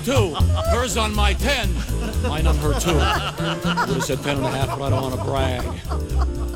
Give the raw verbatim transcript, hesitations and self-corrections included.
two. Hers on my ten. Mine on her two. I would have said ten and a half, but I don't want to brag.